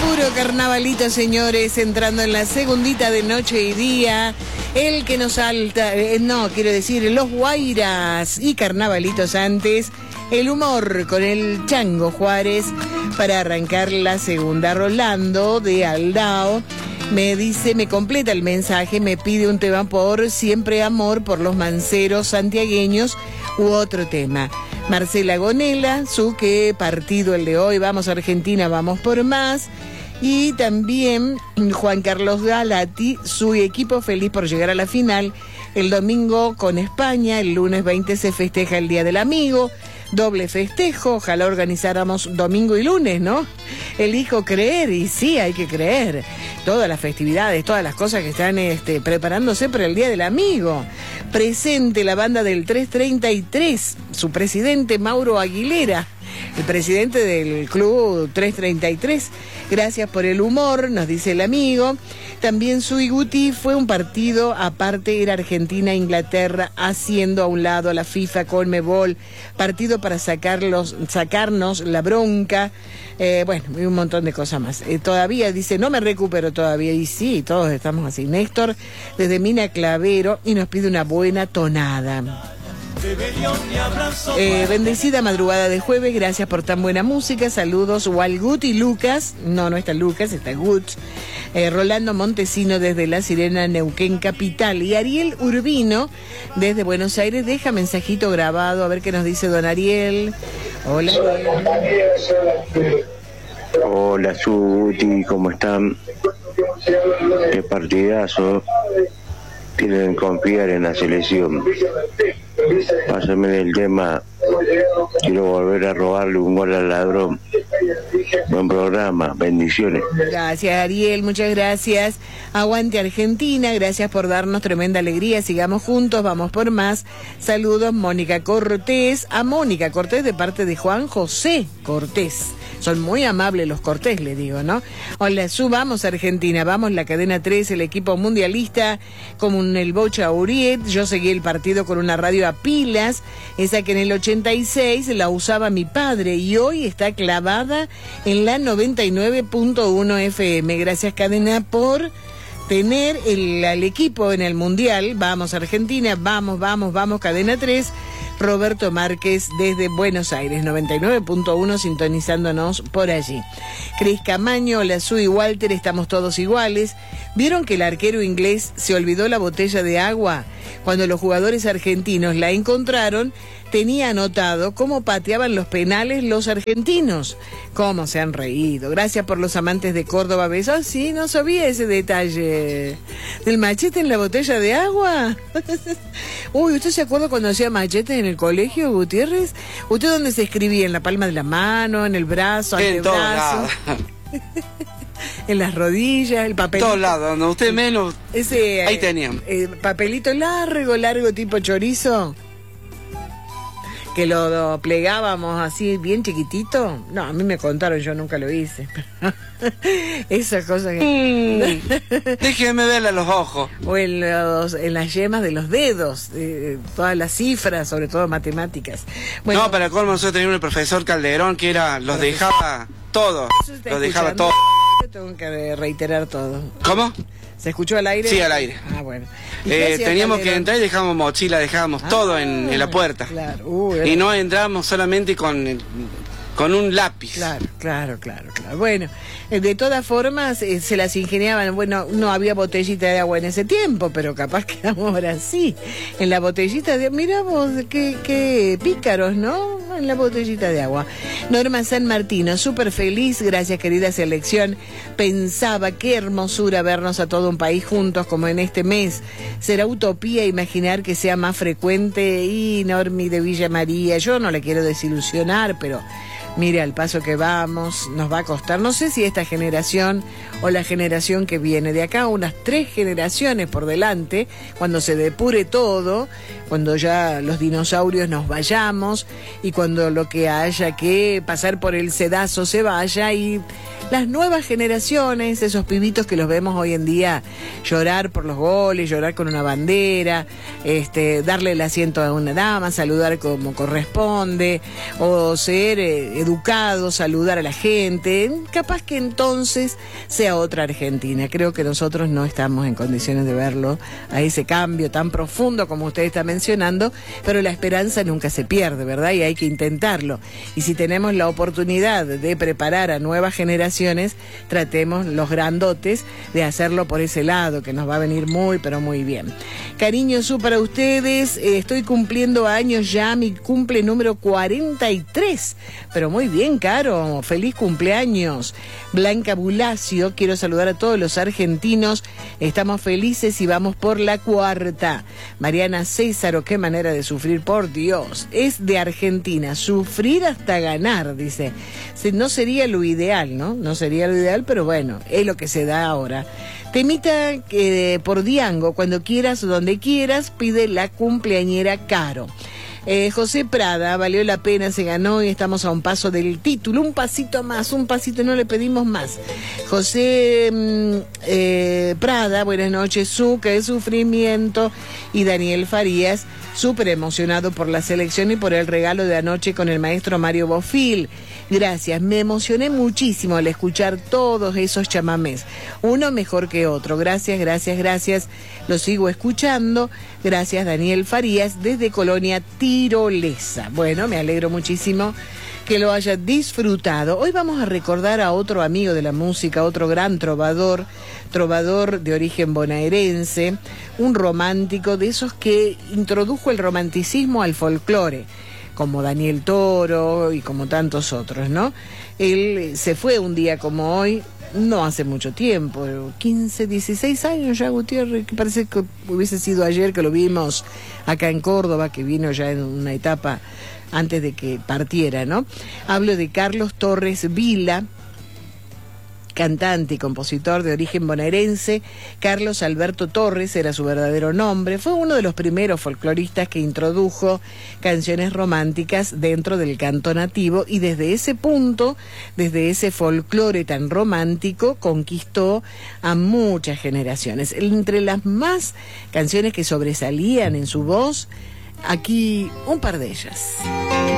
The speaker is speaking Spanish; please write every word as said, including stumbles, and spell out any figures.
Puro carnavalito, señores, entrando en la segundita de noche y día. El que nos salta, eh, no, quiero decir, los guairas y carnavalitos antes. El humor con el Chango Juárez para arrancar la segunda. Rolando de Aldao me dice, me completa el mensaje, me pide un tema por Siempre Amor por los Manceros santiagueños u otro tema. Marcela Gonela, su que partido el de hoy, vamos a Argentina, vamos por más. Y también Juan Carlos Galati, su equipo feliz por llegar a la final. El domingo con España, el lunes veinte se festeja el Día del Amigo. Doble festejo, ojalá organizáramos domingo y lunes, ¿no? Elijo creer, y sí, hay que creer. Todas las festividades, todas las cosas que están este, preparándose para el Día del Amigo. Presente la banda del tres treinta y tres, su presidente Mauro Aguilera, el presidente del club tres treinta y tres. Gracias por el humor, nos dice el amigo. También Sui Guti, fue un partido aparte, era Argentina-Inglaterra, haciendo a un lado a la FIFA, Conmebol, partido para sacarlos, sacarnos la bronca, eh, bueno, y un montón de cosas más. Eh, todavía dice, no me recupero todavía, y sí, todos estamos así. Néstor, desde Mina Clavero, y nos pide una buena tonada. Eh, bendecida madrugada de jueves, gracias por tan buena música, saludos Walgut y Lucas, no, no está Lucas, está Gut, eh, Rolando Montesino desde La Sirena, Neuquén Capital, y Ariel Urbino desde Buenos Aires, deja mensajito grabado, a ver qué nos dice don Ariel. Hola. Hola Suti, ¿cómo están? Qué partidazo, tienen que confiar en la selección. Pásame del tema, quiero volver a robarle un gol al ladrón. Buen programa, bendiciones. Gracias Ariel, muchas gracias. Aguante Argentina, gracias por darnos tremenda alegría, sigamos juntos, vamos por más. Saludos Mónica Cortés, a Mónica Cortés de parte de Juan José Cortés. Son muy amables los Cortés, le digo, ¿no? Hola, subamos Argentina, vamos la cadena tres, el equipo mundialista, como en el Bocha Uriet. Yo seguí el partido con una radio a pilas, esa que en el ochenta y seis la usaba mi padre y hoy está clavada en la noventa y nueve punto uno F M. Gracias, cadena, por tener el, el equipo en el mundial. Vamos Argentina, vamos, vamos, vamos, cadena tres. Roberto Márquez desde Buenos Aires, noventa y nueve punto uno, sintonizándonos por allí. Cris Camaño, la Sui Walter, estamos todos iguales. ¿Vieron que el arquero inglés se olvidó la botella de agua? Cuando los jugadores argentinos la encontraron, tenía anotado cómo pateaban los penales los argentinos. Cómo se han reído. Gracias por los amantes de Córdoba. ¿Ves? Ah, sí, no sabía ese detalle. ¿Del machete en la botella de agua? Uy, ¿usted se acuerda cuando hacía machetes en el colegio, Gutiérrez? ¿Usted dónde se escribía? ¿En la palma de la mano? ¿En el brazo? En todos lados. En las rodillas, el papelito. En todos lados, donde usted menos. Ese, ahí tenían. Eh, papelito largo, largo, tipo chorizo. Que lo, lo plegábamos así bien chiquitito. No, a mí me contaron, yo nunca lo hice. Esa cosa que... Mm, déjeme verle a los ojos. O en, los, en las yemas de los dedos, eh, todas las cifras, sobre todo matemáticas. Bueno, no, para colmo nosotros teníamos un profesor Calderón que era, los dejaba todo, los dejaba todo. Yo tengo que reiterar todo. ¿Cómo? ¿Se escuchó al aire? Sí, al aire. Ah, bueno. Eh, teníamos Calderón que entrar y dejábamos mochila, dejábamos ah, todo en, en la puerta. Claro. Uh, y no entrábamos solamente con, con un lápiz. Claro, claro, claro, claro. Bueno, de todas formas eh, se las ingeniaban. Bueno, no había botellita de agua en ese tiempo, pero capaz que ahora sí. En la botellita de... Mirá vos, qué, qué pícaros, ¿no? En la botellita de agua. Norma San Martino, súper feliz, gracias querida selección. Pensaba qué hermosura vernos a todo un país juntos como en este mes. Será utopía imaginar que sea más frecuente. Y Normi de Villa María, yo no le quiero desilusionar, pero mire al paso que vamos, nos va a costar. No sé si esta generación o la generación que viene de acá, unas tres generaciones por delante, cuando se depure todo, cuando ya los dinosaurios nos vayamos y cuando lo que haya que pasar por el sedazo se vaya y las nuevas generaciones, esos pibitos que los vemos hoy en día llorar por los goles, llorar con una bandera, este, darle el asiento a una dama, saludar como corresponde, o ser eh, educado, saludar a la gente, capaz que entonces sea otra Argentina. Creo que nosotros no estamos en condiciones de verlo, a ese cambio tan profundo como usted está mencionando, pero la esperanza nunca se pierde, ¿verdad? Y hay que intentarlo. Y si tenemos la oportunidad de preparar a nuevas generaciones, tratemos los grandotes de hacerlo por ese lado, que nos va a venir muy, pero muy bien. Cariño su para ustedes, eh, estoy cumpliendo años ya, mi cumple número cuarenta y tres, pero muy bien, Caro, feliz cumpleaños. Blanca Bulacio, quiero saludar a todos los argentinos, estamos felices y vamos por la cuarta. Mariana Césaro, qué manera de sufrir, por Dios, es de Argentina, sufrir hasta ganar, dice. No sería lo ideal, ¿no? No sería lo ideal, pero bueno, es lo que se da ahora. Temita eh, por Diango, cuando quieras, donde quieras, pide la cumpleañera Caro. Eh, José Prada, valió la pena, se ganó y estamos a un paso del título, un pasito más, un pasito, no le pedimos más. José mm, eh, Prada, buenas noches, su, qué sufrimiento. Y Daniel Farías, súper emocionado por la selección y por el regalo de anoche con el maestro Mario Bofil. Gracias, me emocioné muchísimo al escuchar todos esos chamamés, uno mejor que otro. Gracias, gracias, gracias, lo sigo escuchando. Gracias, Daniel Farías, desde Colonia Tirolesa. Bueno, me alegro muchísimo que lo haya disfrutado. Hoy vamos a recordar a otro amigo de la música, otro gran trovador, trovador de origen bonaerense, un romántico de esos que introdujo el romanticismo al folclore, como Daniel Toro y como tantos otros, ¿no? Él se fue un día como hoy, no hace mucho tiempo, quince, dieciséis años ya, Gutiérrez, que parece que hubiese sido ayer que lo vimos acá en Córdoba, que vino ya en una etapa antes de que partiera, ¿no? Hablo de Carlos Torres Vila, cantante y compositor de origen bonaerense. Carlos Alberto Torres era su verdadero nombre. Fue uno de los primeros folcloristas que introdujo canciones románticas dentro del canto nativo y desde ese punto, desde ese folclore tan romántico, conquistó a muchas generaciones. Entre las más canciones que sobresalían en su voz, aquí un par de ellas.